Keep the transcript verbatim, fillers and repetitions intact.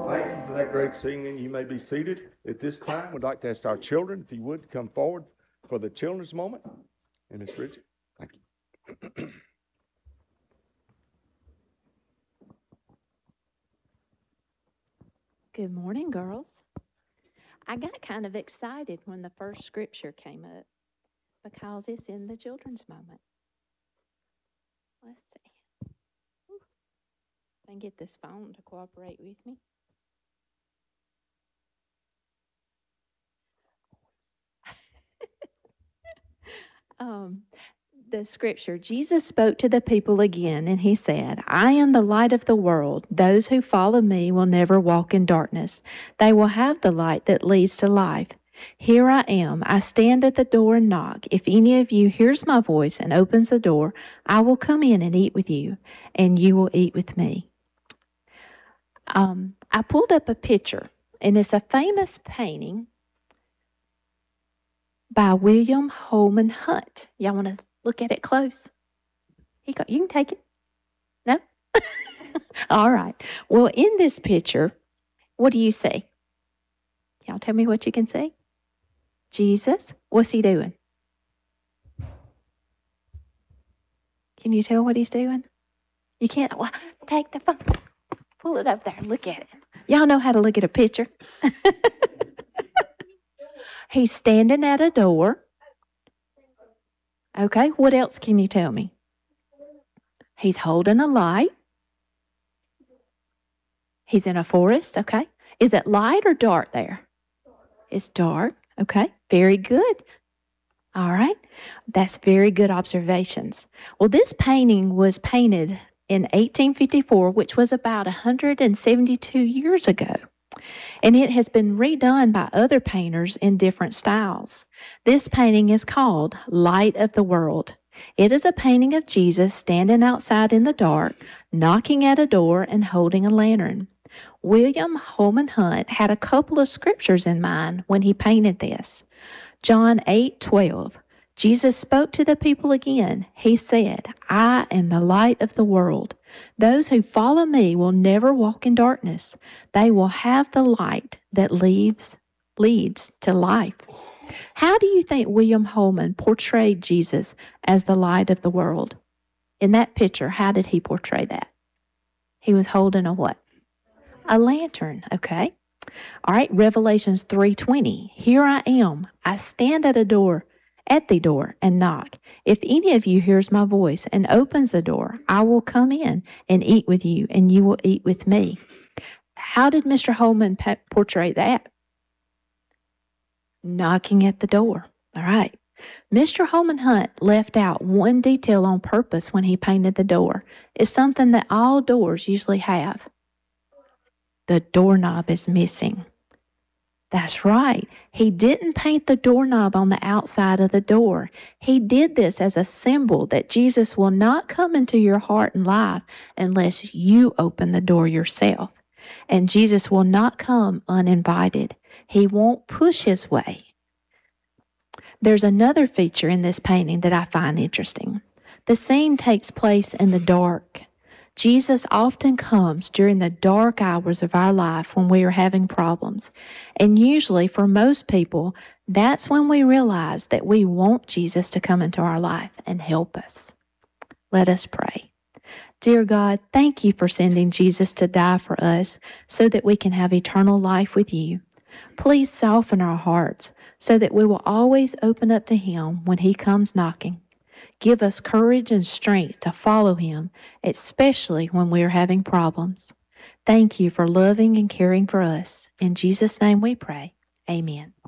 Thank you for that great singing. You may be seated. At this time, we'd like to ask our children, if you would, come forward for the children's moment. And Miss Bridget, thank you. Good morning, girls. I got kind of excited when the first scripture came up because it's in the children's moment. Let's see. If I can get this phone to cooperate with me. um, the scripture, Jesus spoke to the people again, and he said, I am the light of the world. Those who follow me will never walk in darkness. They will have the light that leads to life. Here I am. I stand at the door and knock. If any of you hears my voice and opens the door, I will come in and eat with you, and you will eat with me. Um, I pulled up a picture, and it's a famous painting by William Holman Hunt. Y'all want to look at it close? You, go, you can take it. No? All right. Well, in this picture, what do you see? Y'all tell me what you can see. Jesus, what's he doing? Can you tell what he's doing? You can't. Well, take the phone. Pull it up there and look at it. Y'all know how to look at a picture. He's standing at a door. Okay, what else can you tell me? He's holding a light. He's in a forest, okay. Is it light or dark there? It's dark, okay. Very good. All right, that's very good observations. Well, this painting was painted in eighteen fifty-four, which was about one hundred seventy-two years ago. And it has been redone by other painters in different styles. This painting is called Light of the World. It is a painting of Jesus standing outside in the dark, knocking at a door and holding a lantern. William Holman Hunt had a couple of scriptures in mind when he painted this. John eight twelve. Jesus spoke to the people again. He said, I am the light of the world. Those who follow me will never walk in darkness. They will have the light that leads, leads to life. How do you think William Holman portrayed Jesus as the light of the world? In that picture, how did he portray that? He was holding a what? A lantern, okay. All right, Revelations three twenty. Here I am. I stand at a door, at the door and knock. If any of you hears my voice and opens the door, I will come in and eat with you, and you will eat with me. How did Mister Holman pe- portray that? Knocking at the door. All right. Mister Holman Hunt left out one detail on purpose when he painted the door. It's something that all doors usually have. The doorknob is missing. That's right. He didn't paint the doorknob on the outside of the door. He did this as a symbol that Jesus will not come into your heart and life unless you open the door yourself. And Jesus will not come uninvited. He won't push his way. There's another feature in this painting that I find interesting. The scene takes place in the dark. Jesus often comes during the dark hours of our life when we are having problems. And usually for most people, that's when we realize that we want Jesus to come into our life and help us. Let us pray. Dear God, thank you for sending Jesus to die for us so that we can have eternal life with you. Please soften our hearts so that we will always open up to him when he comes knocking. Give us courage and strength to follow him, especially when we are having problems. Thank you for loving and caring for us. In Jesus' name we pray. Amen.